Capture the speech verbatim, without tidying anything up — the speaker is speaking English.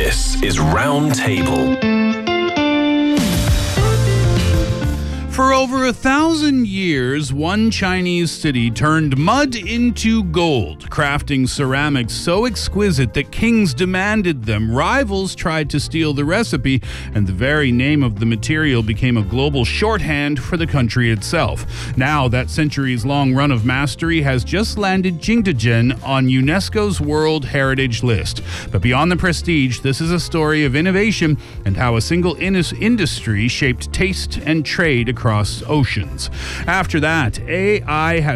This is Round Table. For over a thousand years, one Chinese city turned mud into gold, crafting ceramics so exquisite that kings demanded them. Rivals tried to steal the recipe, and the very name of the material became a global shorthand for the country itself. Now, that centuries-long run of mastery has just landed Jingdezhen on UNESCO's World Heritage List. But beyond the prestige, this is a story of innovation and how a single in- industry shaped taste and trade across oceans. After that, A I has